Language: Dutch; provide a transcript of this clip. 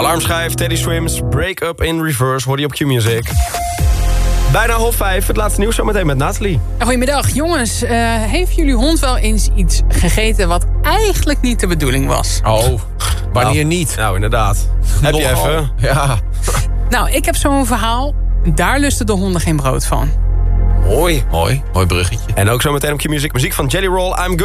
Alarmschijf, Teddy Swims, Break Up in Reverse, hoor je op Q-Music. Bijna 4:30, het laatste nieuws zometeen met Nathalie. Goedemiddag, jongens. Heeft jullie hond wel eens iets gegeten wat eigenlijk niet de bedoeling was? Oh, wanneer niet? Nou, inderdaad. Heb je even? Ja. Nou, ik heb zo'n verhaal. Daar lusten de honden geen brood van. Mooi. Mooi bruggetje. En ook zometeen op Q-Music muziek van Jelly Roll, I'm Good.